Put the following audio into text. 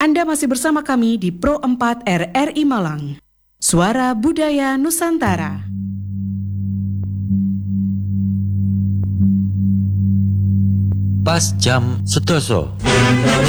Anda masih bersama kami di Pro 4 RRI Malang. Suara Budaya Nusantara. Pas jam sedoso.